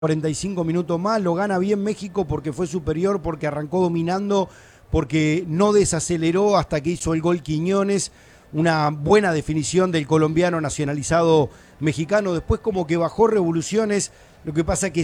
45 minutos más, lo gana bien México porque fue superior, porque arrancó dominando, porque no desaceleró hasta que hizo el gol Quiñones, una buena definición del colombiano nacionalizado mexicano, después como que bajó revoluciones, lo que pasa que